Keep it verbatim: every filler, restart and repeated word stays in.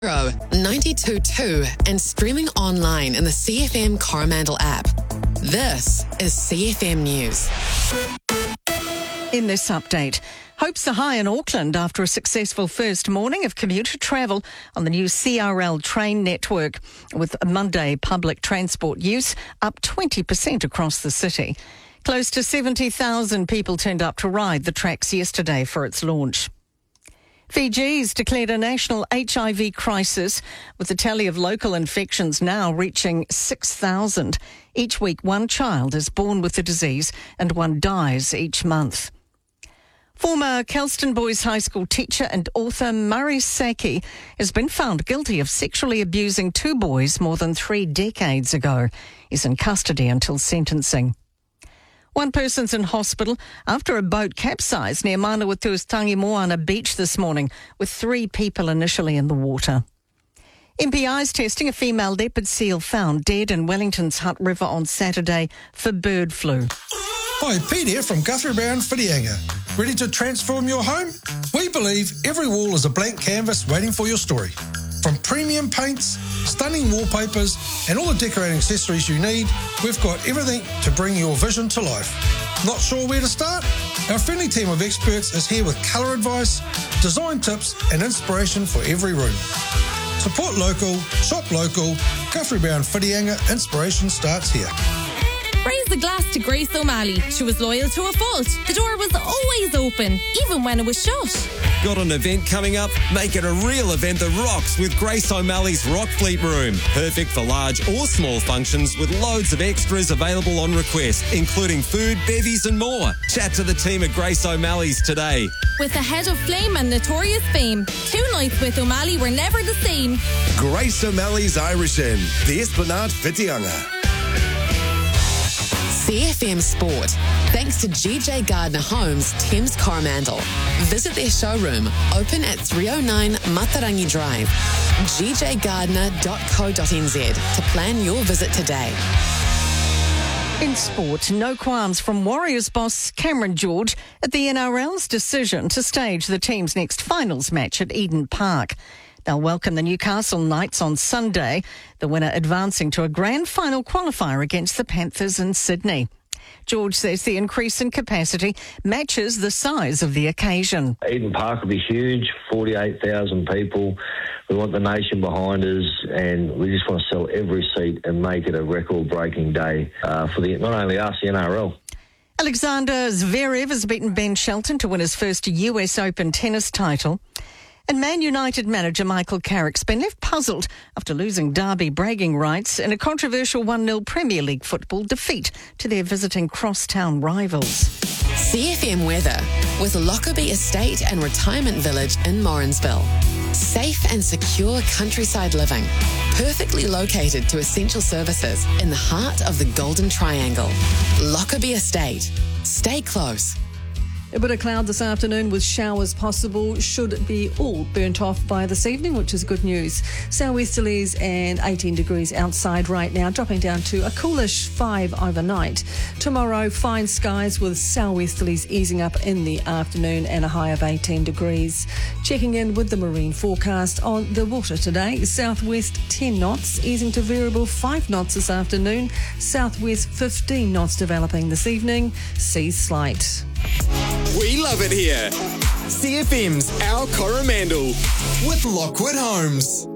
ninety-two point two and streaming online in the C F M Coromandel app. This is C F M News. In this update, hopes are high in Auckland after a successful first morning of commuter travel on the new C R L train network, with Monday public transport use up twenty percent across the city. Close to seventy thousand people turned up to ride the tracks yesterday for its launch. Fiji's declared a national H I V crisis, with the tally of local infections now reaching six thousand. Each week, one child is born with the disease and one dies each month. Former Kelston Boys High School teacher and author Murray Saki has been found guilty of sexually abusing two boys more than three decades ago. He's in custody until sentencing. One person's in hospital after a boat capsized near Manawatu's Tangimoana beach this morning, with three people initially in the water. M P I's testing a female leopard seal found dead in Wellington's Hutt River on Saturday for bird flu. Hi, Pete here from Guthrie Brown Whitianga. Ready to transform your home? We believe every wall is a blank canvas waiting for your story. From premium paints, stunning wallpapers, and all the decorating accessories you need, we've got everything to bring your vision to life. Not sure where to start? Our friendly team of experts is here with colour advice, design tips, and inspiration for every room. Support local, shop local. Guthrie Brown Whitianga, inspiration starts here. Raise a glass to Grace O'Malley. She was loyal to a fault. The door was always open, even when it was shut. Got an event coming up? Make it a real event that rocks with Grace O'Malley's Rock Fleet Room. Perfect for large or small functions, with loads of extras available on request, including food, bevies and more. Chat to the team at Grace O'Malley's today. With a head of flame and notorious fame, two nights with O'Malley were never the same. Grace O'Malley's Irish Inn, the Esplanade Whitianga. C F M Sport, thanks to G J Gardner Homes, Thames Coromandel. Visit their showroom, open at three oh nine Matarangi Drive. g j gardner dot co dot n z to plan your visit today. In sport, no qualms from Warriors boss Cameron George at the N R L's decision to stage the team's next finals match at Eden Park. They'll welcome the Newcastle Knights on Sunday, the winner advancing to a grand final qualifier against the Panthers in Sydney. George says the increase in capacity matches the size of the occasion. Eden Park will be huge, forty-eight thousand people. We want the nation behind us, and we just want to sell every seat and make it a record-breaking day uh, for the not only us, the N R L. Alexander Zverev has beaten Ben Shelton to win his first U S Open tennis title. And Man United manager Michael Carrick's been left puzzled after losing Derby bragging rights in a controversial one nil Premier League football defeat to their visiting crosstown rivals. C F M weather with Lockerbie Estate and Retirement Village in Morrinsville. Safe and secure countryside living, perfectly located to essential services in the heart of the Golden Triangle. Lockerbie Estate. Stay close. A bit of cloud this afternoon with showers possible. Should be all burnt off by this evening, which is good news. Southwesterlies and eighteen degrees outside right now, dropping down to a coolish five overnight. Tomorrow, fine skies with southwesterlies easing up in the afternoon and a high of eighteen degrees. Checking in with the marine forecast on the water today. Southwest ten knots, easing to variable five knots this afternoon. Southwest fifteen knots developing this evening. Seas slight. We love it here. C F M's Our Coromandel with Lockwood Homes.